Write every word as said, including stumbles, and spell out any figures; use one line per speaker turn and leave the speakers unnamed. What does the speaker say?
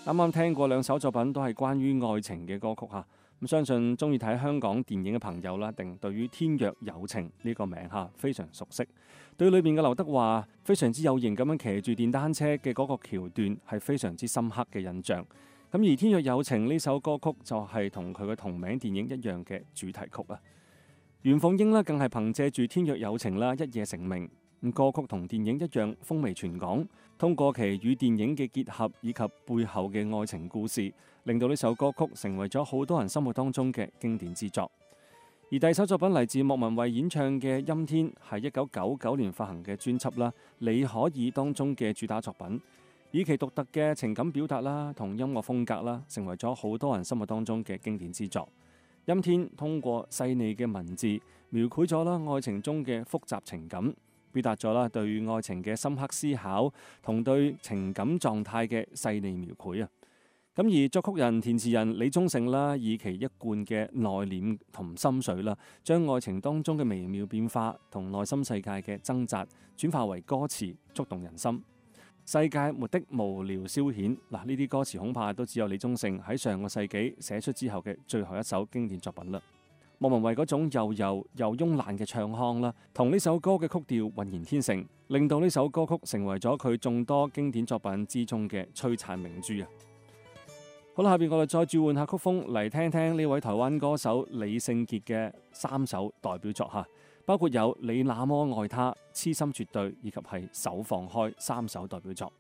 啱啱聽過兩首作品都係關於愛情嘅歌曲嚇，咁相信中意睇香港電影嘅朋友啦，定對於《天若有情》呢個名嚇非常熟悉。對裏面嘅劉德華非常之有型咁樣騎住電單車嘅嗰個橋段係非常之深刻嘅印象。咁而《天若有情》呢首歌曲就係同佢嘅同名電影一樣嘅主題曲啊。袁鳳瑛呢更係憑借住《天若有情》啦一夜成名。咁歌曲同電影一樣風靡全港，通過其與電影嘅結合以及背後嘅愛情故事，令到呢首歌曲成為咗好多人心目當中嘅經典之作。而第二首作品嚟自莫文蔚演唱嘅《陰天》，係一九九九年發行嘅專輯啦，你可以當中嘅主打作品，以其獨特嘅情感表達啦同音樂風格啦，成為咗好多人心目當中嘅經典之作。《陰天》通過細膩嘅文字，描繪咗啦愛情中嘅複雜情感，表達咗啦對愛情嘅深刻思考同對情感狀態嘅細膩描繪啊！咁而作曲人、填詞人李宗盛啦，以其一貫嘅內斂同心水啦，將愛情當中嘅微妙變化同內心世界嘅掙扎轉化為歌詞，觸動人心。世界沒的無聊消遣嗱，呢啲歌詞恐怕都只有李宗盛喺上個世紀寫出之後嘅最後一首經典作品啦。莫文蔚嗰種又柔又慵懶嘅唱腔啦，同呢首歌嘅曲調渾然天成，令到呢首歌曲成為咗佢眾多經典作品之中嘅璀璨明珠啊！好啦，下邊我哋再轉換下曲風嚟聽聽呢位台灣歌手李聖傑嘅三首代表作吓，包括有你那麼愛他、痴心絕對以及係手放開三首代表作。